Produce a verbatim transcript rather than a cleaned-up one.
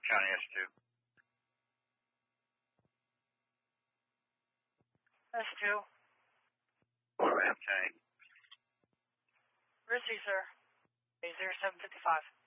County S two. S two. What about County? Rizzy, sir. A zero seven fifty-five.